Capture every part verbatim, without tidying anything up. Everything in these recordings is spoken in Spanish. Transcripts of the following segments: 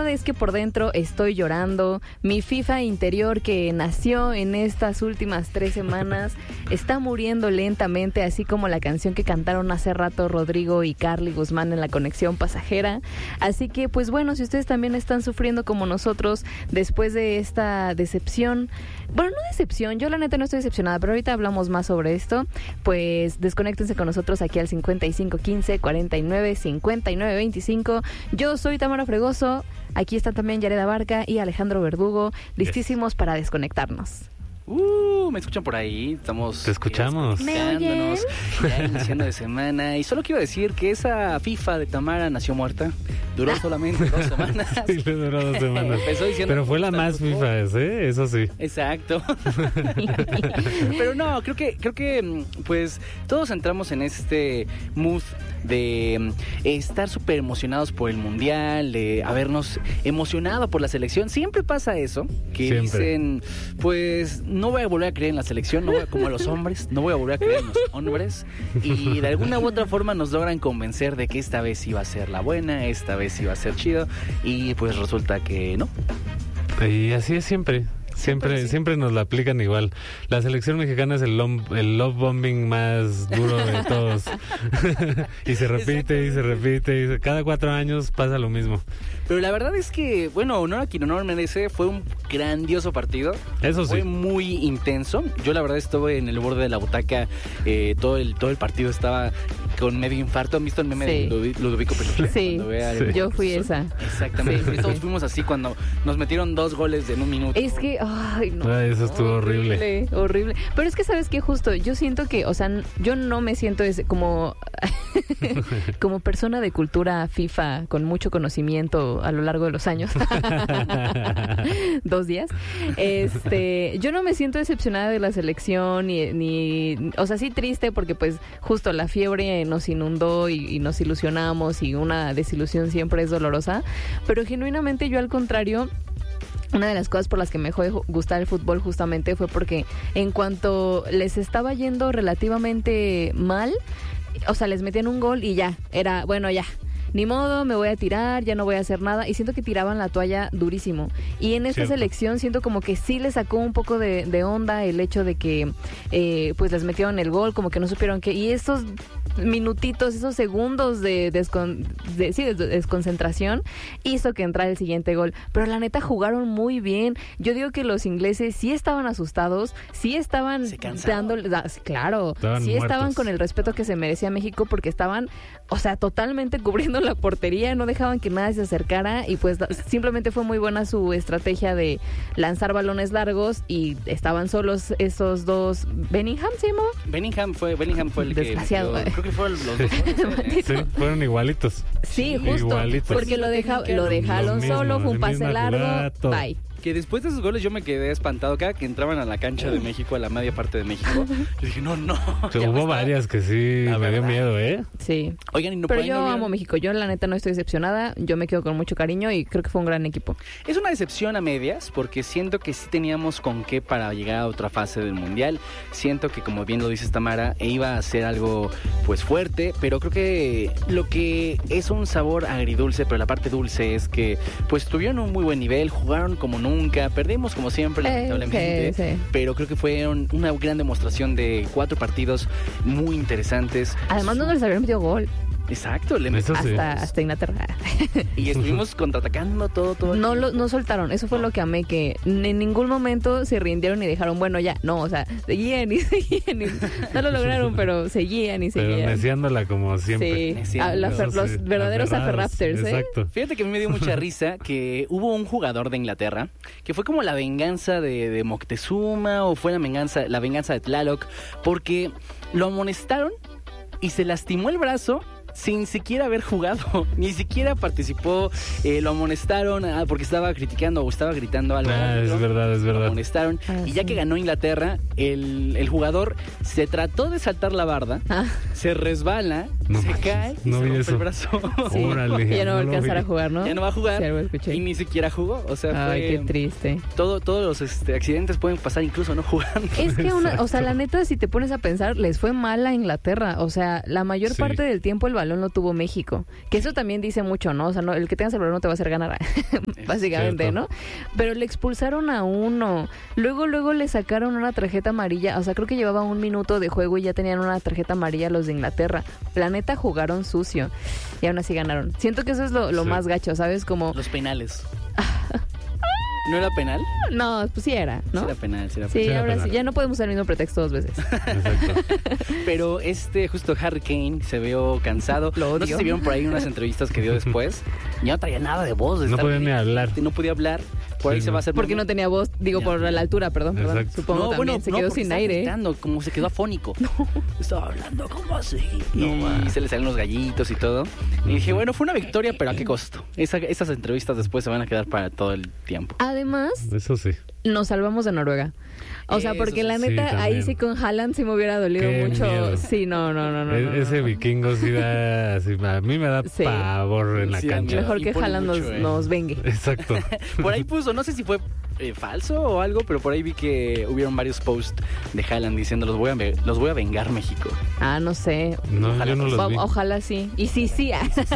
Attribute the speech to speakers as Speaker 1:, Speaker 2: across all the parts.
Speaker 1: verdad es que por dentro estoy llorando. Mi FIFA interior que nació en estas últimas tres semanas está muriendo lentamente, así como la canción que cantaron hace rato Rodrigo y Carly Guzmán en La Conexión Pasajera. Así que, pues bueno, si ustedes también están sufriendo como nosotros después de esta decepción, bueno, no decepción, yo la neta no estoy decepcionada, pero ahorita hablamos más sobre esto, pues desconéctense con nosotros aquí al cincuenta y cinco quince cuarenta y nueve cincuenta y nueve veinticinco. Yo soy Tamara Fregoso, aquí están también Yareda Barca y Alejandro Verdugo, listísimos yes. para desconectarnos.
Speaker 2: Uh, me escuchan por ahí, estamos...
Speaker 3: Te escuchamos.
Speaker 2: Escuchándonos, ya iniciando de semana. Y solo quiero decir que esa FIFA de Tamara nació muerta. Duró solamente dos semanas.
Speaker 3: Sí, le duró dos semanas. Pero fue la más FIFA, ¿eh? Eso sí.
Speaker 2: Exacto. Pero no, creo que, creo que pues todos entramos en este mood de estar súper emocionados por el Mundial, de habernos emocionado por la selección. Siempre pasa eso, que Siempre. dicen, pues... no voy a volver a creer en la selección, no voy a, como a los hombres, no voy a volver a creer en los hombres, y de alguna u otra forma nos logran convencer de que esta vez iba a ser la buena, esta vez iba a ser chido, y pues resulta que no.
Speaker 3: Y así es siempre. Siempre, siempre, sí. siempre nos la aplican igual. La selección mexicana es el, lom, el love bombing más duro de todos. Y se repite y se repite. Y se, cada cuatro años pasa lo mismo.
Speaker 2: Pero la verdad es que, bueno, honor a quien honor merece, fue un grandioso partido.
Speaker 3: Eso sí.
Speaker 2: Fue muy intenso. Yo la verdad estuve en el borde de la butaca. Eh, todo, el, todo el partido estaba con medio infarto. ¿Han visto el meme sí. de Ludovico Peluche?
Speaker 1: Sí, sí. Yo fui esa.
Speaker 2: Exactamente. Sí. Todos fuimos así cuando nos metieron dos goles en un minuto.
Speaker 1: Es que... Ay, no.
Speaker 3: Ay, eso estuvo horrible.
Speaker 1: Horrible, horrible. Pero es que, ¿sabes qué? Justo, yo siento que, o sea, yo no me siento ese, como, como persona de cultura FIFA con mucho conocimiento a lo largo de los años. Dos días. Este, yo no me siento decepcionada de la selección, ni, ni, o sea, sí triste porque, pues, justo la fiebre nos inundó y, y nos ilusionamos y una desilusión siempre es dolorosa. Pero genuinamente yo, al contrario... Una de las cosas por las que me dejó de gustar el fútbol justamente fue porque en cuanto les estaba yendo relativamente mal, o sea, les metían un gol y ya, era, bueno, ya, ni modo, me voy a tirar, ya no voy a hacer nada, y siento que tiraban la toalla durísimo. Y en esta Cierto. selección siento como que sí les sacó un poco de, de onda el hecho de que eh, pues les metieron el gol, como que no supieron que, y esos minutitos, esos segundos de, descon, de, sí, de desconcentración hizo que entrara el siguiente gol. Pero la neta jugaron muy bien. Yo digo que los ingleses sí estaban asustados, sí estaban dando, claro, estaban sí muertos. Estaban con el respeto que se merecía México, porque estaban, o sea, totalmente cubriendo la portería, no dejaban que nadie se acercara, y pues simplemente fue muy buena su estrategia de lanzar balones largos, y estaban solos esos dos. Bellingham se llamó.
Speaker 2: Bellingham fue, Bellingham fue el
Speaker 1: Desgraciado,
Speaker 2: que creo que fueron los dos. ¿eh?
Speaker 3: Sí, fueron igualitos.
Speaker 1: Sí, justo. Igualitos. Porque lo, deja, lo dejaron mismo, solo, fue un pase largo, bye.
Speaker 2: Que después de esos goles yo me quedé espantado. Cada que entraban a la cancha de México, a la media parte de México, yo dije, no, no.
Speaker 3: O sea, hubo varias que sí la me verdad. dio miedo, ¿eh?
Speaker 1: Sí.
Speaker 2: Oigan, y no
Speaker 1: Pero yo no amo México. Yo, la neta, no estoy decepcionada. Yo me quedo con mucho cariño y creo que fue un gran equipo.
Speaker 2: Es una decepción a medias, porque siento que sí teníamos con qué para llegar a otra fase del Mundial. Siento que, como bien lo dices, Tamara, iba a ser algo, pues, fuerte, pero creo que lo que es un sabor agridulce, pero la parte dulce es que, pues, tuvieron un muy buen nivel, jugaron como nunca, perdimos como siempre,
Speaker 1: eh,
Speaker 2: lamentablemente,
Speaker 1: sí, sí.
Speaker 2: pero creo que fue un, una gran demostración de cuatro partidos muy interesantes.
Speaker 1: Además, no les habían metido gol.
Speaker 2: Exacto, le
Speaker 3: Eso
Speaker 1: hasta,
Speaker 3: sí.
Speaker 1: hasta Inglaterra.
Speaker 2: Y estuvimos contraatacando todo, todo.
Speaker 1: No lo, no soltaron, eso fue lo que amé, que en ningún momento se rindieron y dejaron, bueno, ya, no, o sea, seguían y seguían y no lo lograron, pero seguían y seguían.
Speaker 3: Pero neciándola como siempre.
Speaker 1: Sí, a la fer, los sí. verdaderos aferraptors, ¿eh?
Speaker 3: Exacto.
Speaker 2: Fíjate que a mí me dio mucha risa que hubo un jugador de Inglaterra que fue como la venganza de, de Moctezuma, o fue la venganza, la venganza de Tlaloc, porque lo amonestaron y se lastimó el brazo sin siquiera haber jugado, ni siquiera participó, eh, lo amonestaron ah, porque estaba criticando o estaba gritando algo.
Speaker 3: Ah,
Speaker 2: árbitro,
Speaker 3: es verdad, es verdad.
Speaker 2: Lo amonestaron, ah, y ya sí. que ganó Inglaterra, el, el jugador se trató de saltar la barda, ah. se resbala
Speaker 3: No
Speaker 2: se
Speaker 3: manches,
Speaker 2: cae y
Speaker 3: no
Speaker 2: se
Speaker 3: vi
Speaker 2: rompe
Speaker 3: eso.
Speaker 2: el brazo.
Speaker 1: Sí.
Speaker 3: Órale,
Speaker 1: Y ya no va a
Speaker 3: no lo
Speaker 1: alcanzar
Speaker 3: vi.
Speaker 1: a jugar, ¿no?
Speaker 2: Ya no va a jugar
Speaker 1: Sí, algo escuché.
Speaker 2: y ni siquiera jugó. O sea,
Speaker 1: Ay,
Speaker 2: fue...
Speaker 1: qué triste.
Speaker 2: Todo, todos los este, accidentes pueden pasar incluso no jugando.
Speaker 1: Es que, una, o sea,
Speaker 3: Exacto.
Speaker 1: la neta, si te pones a pensar, les fue mal a Inglaterra. O sea, la mayor
Speaker 3: Sí.
Speaker 1: parte del tiempo el balón lo tuvo México. Que eso también dice mucho, ¿no? O sea, no, el que tengas el balón no te va a hacer ganar, básicamente,
Speaker 3: cierto.
Speaker 1: ¿no? Pero le expulsaron a uno. Luego, luego le sacaron una tarjeta amarilla. O sea, creo que llevaba un minuto de juego y ya tenían una tarjeta amarilla los de Inglaterra. La neta, jugaron sucio. Y aún así ganaron. Siento que eso es lo, lo
Speaker 3: Sí.
Speaker 1: más gacho, ¿sabes? Como...
Speaker 2: Los penales. ¿No era penal?
Speaker 1: No, pues sí era, ¿no?
Speaker 2: Sí era penal, sí era
Speaker 1: Sí,
Speaker 2: penal.
Speaker 3: Sí, era
Speaker 1: ahora sí,
Speaker 3: penal.
Speaker 1: ya no podemos usar el mismo pretexto dos veces.
Speaker 3: Exacto.
Speaker 2: Pero este, justo Harry Kane se vio cansado.
Speaker 1: Lo odio.
Speaker 2: No sé si vieron por ahí unas entrevistas que dio después. Ya no traía nada de voz. de
Speaker 3: No
Speaker 2: estar
Speaker 3: podía ni hablar.
Speaker 2: No podía hablar. Por ahí
Speaker 3: Sí,
Speaker 2: se
Speaker 3: no.
Speaker 2: va a hacer...
Speaker 1: Porque no tenía voz, digo,
Speaker 2: Ya.
Speaker 1: por la altura, perdón, perdón.
Speaker 3: Exacto.
Speaker 1: Supongo
Speaker 2: No,
Speaker 1: también,
Speaker 2: bueno,
Speaker 1: se
Speaker 2: no,
Speaker 1: quedó
Speaker 2: porque
Speaker 1: sin
Speaker 2: estaba
Speaker 1: aire.
Speaker 2: gritando, como se quedó afónico. Estaba hablando como así.
Speaker 3: No,
Speaker 2: y
Speaker 3: ma.
Speaker 2: se le salen los gallitos y todo. Y dije, bueno, fue una victoria, pero ¿a qué costo? Esa- esas entrevistas después se van a quedar para todo el tiempo.
Speaker 1: Además,
Speaker 3: Eso sí.
Speaker 1: nos salvamos de Noruega. O sea,
Speaker 2: Eso
Speaker 1: porque
Speaker 2: sí.
Speaker 1: la
Speaker 3: Sí,
Speaker 1: neta, ahí
Speaker 3: también.
Speaker 1: sí con Haaland sí me hubiera dolido
Speaker 3: Qué
Speaker 1: mucho.
Speaker 3: miedo.
Speaker 1: Sí, no, no, no, no.
Speaker 3: E-
Speaker 1: no, no,
Speaker 3: ese
Speaker 1: no.
Speaker 3: vikingo sí da, sí, a mí me da
Speaker 1: Sí.
Speaker 3: pavor en la
Speaker 2: Sí,
Speaker 3: cancha.
Speaker 1: Mejor que
Speaker 2: Impone
Speaker 1: Haaland nos,
Speaker 2: mucho, eh.
Speaker 1: nos vengue.
Speaker 3: Exacto.
Speaker 2: Por ahí puso, no sé si fue eh, falso o algo, pero por ahí vi que hubieron varios posts de Haaland diciendo los voy a, ve- los voy a vengar México.
Speaker 1: Ah, no sé.
Speaker 3: No,
Speaker 2: Ojalá
Speaker 3: yo no
Speaker 2: que
Speaker 3: los
Speaker 1: O-
Speaker 3: vi.
Speaker 1: Ojalá sí. Y sí, sí.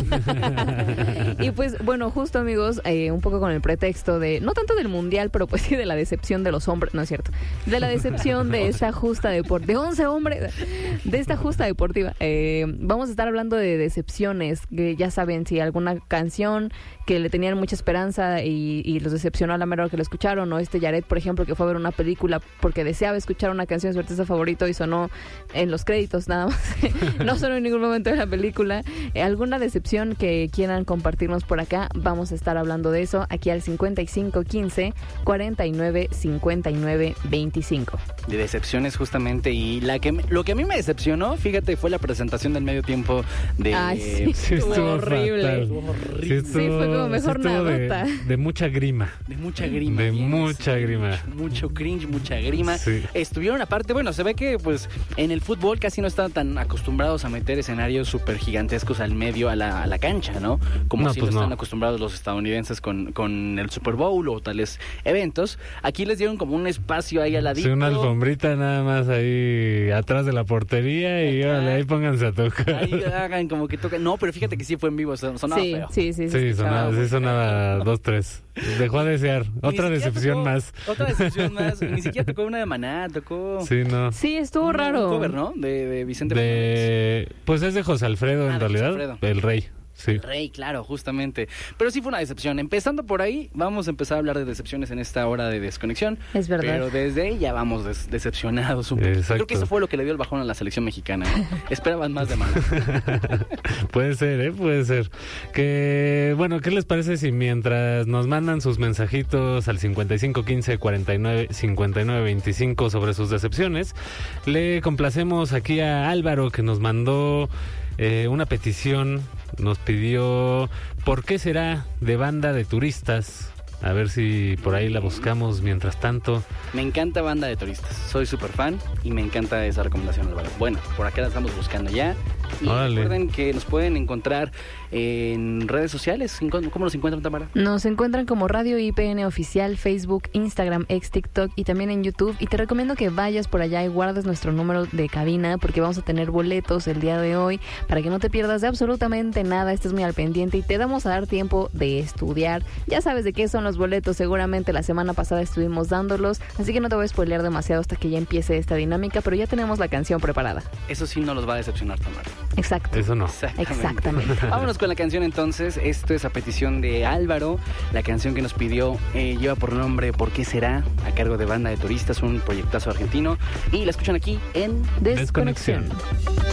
Speaker 1: Y pues, bueno, justo amigos, eh, un poco con el pretexto de, no tanto del mundial, pero pues sí de la decepción de los hombres, no es cierto, de la decepción de esta justa deportiva, de once hombres, de esta justa deportiva. Eh, vamos a estar hablando de decepciones, que ya saben, si alguna canción que le tenían mucha esperanza y, y los decepcionó a la mera hora que lo escucharon, o este Yaret, por ejemplo, que fue a ver una película porque deseaba escuchar una canción de su artista favorito y sonó en los créditos nada más, no sonó en ningún momento de la película. Eh, alguna decepción que quieran compartirnos por acá, vamos a estar hablando de eso aquí al cincuenta y cinco quince cuarenta y nueve cincuenta y nueve veinticinco.
Speaker 2: De decepciones justamente. Y la que me- lo que a mí me decepcionó, fíjate, fue la presentación del medio tiempo de...
Speaker 1: Ay, sí.
Speaker 3: Sí, estuvo
Speaker 1: Estuvo horrible.
Speaker 3: fatal.
Speaker 2: Estuvo horrible.
Speaker 3: Sí,
Speaker 1: Sí, fue como mejor
Speaker 3: estuvo de,
Speaker 1: nadota.
Speaker 3: de mucha grima.
Speaker 2: De mucha grima.
Speaker 3: De
Speaker 2: bien,
Speaker 3: mucha
Speaker 2: sí,
Speaker 3: grima.
Speaker 2: Mucho, mucho cringe, mucha grima.
Speaker 3: Sí.
Speaker 2: Estuvieron aparte, bueno, se ve que pues en el fútbol casi no están tan acostumbrados a meter escenarios súper gigantescos al medio, a la, a la cancha, ¿no? Como
Speaker 3: No,
Speaker 2: si
Speaker 3: pues
Speaker 2: lo están
Speaker 3: no.
Speaker 2: acostumbrados los estadounidenses con, con el Super Bowl o tales eventos. Aquí les dieron como un espacio ahí al ladito.
Speaker 3: Sí, una alfombrita nada más ahí atrás de la portería y
Speaker 2: Ajá.
Speaker 3: órale, ahí pónganse a tocar.
Speaker 2: Ahí hagan como que tocan. No, pero fíjate que sí fue en vivo, son- sonaba
Speaker 1: Sí,
Speaker 2: feo.
Speaker 1: sí, sí, sí.
Speaker 3: Sí, sonaba, sí
Speaker 2: muy
Speaker 3: sonaba dos, tres. Dejó a desear.
Speaker 2: Ni
Speaker 3: Otra
Speaker 2: siquiera
Speaker 3: decepción
Speaker 2: tocó-
Speaker 3: más.
Speaker 2: Otra decepción más. Ni siquiera tocó una de Maná, tocó
Speaker 3: Sí, no.
Speaker 1: Sí, estuvo
Speaker 2: un-
Speaker 1: raro.
Speaker 2: un cover, ¿no? De, de Vicente Fernández.
Speaker 3: De, pues es de José Alfredo
Speaker 2: Ah,
Speaker 3: en
Speaker 2: de José
Speaker 3: realidad.
Speaker 2: Alfredo.
Speaker 3: El rey. Sí.
Speaker 2: El Rey, claro, justamente. Pero sí fue una decepción. Empezando por ahí, vamos a empezar a hablar de decepciones en esta hora de desconexión.
Speaker 1: Es verdad.
Speaker 2: Pero desde ahí ya vamos des- decepcionados un poco.
Speaker 3: Exacto.
Speaker 2: Creo que eso fue lo que le dio el bajón a la selección mexicana. ¿eh? Esperaban más de Maná.
Speaker 3: Puede ser, ¿eh? Puede ser. Que, bueno, ¿qué les parece si mientras nos mandan sus mensajitos al cincuenta y cinco quince cuarenta y nueve cincuenta y nueve veinticinco sobre sus decepciones, le complacemos aquí a Álvaro que nos mandó eh, una petición, nos pidió ¿por qué será de Banda de Turistas? A ver si por ahí la buscamos mientras tanto.
Speaker 2: Me encanta Banda de Turistas. Soy súper fan y me encanta esa recomendación, Álvaro. Bueno, por acá la estamos buscando ya. Y
Speaker 3: Órale.
Speaker 2: recuerden que nos pueden encontrar en redes sociales. ¿Cómo nos encuentran, Tamara?
Speaker 1: Nos encuentran como Radio I P N Oficial, Facebook, Instagram, ex TikTok y también en YouTube. Y te recomiendo que vayas por allá y guardes nuestro número de cabina porque vamos a tener boletos el día de hoy para que no te pierdas de absolutamente nada, estés muy al pendiente y te vamos a dar tiempo de estudiar. Ya sabes de qué son los boletos, seguramente la semana pasada estuvimos dándolos, así que no te voy a spoilear demasiado hasta que ya empiece esta dinámica, pero ya tenemos la canción preparada.
Speaker 2: Eso sí no los va a decepcionar, Tamara.
Speaker 1: Exacto.
Speaker 3: Eso no.
Speaker 1: Exactamente.
Speaker 2: Vámonos con la canción entonces. Esto es a petición de Álvaro. La canción que nos pidió eh, lleva por nombre ¿Por qué será? A cargo de Banda de Turistas, un proyectazo argentino. Y la escuchan aquí en
Speaker 1: Desconexión.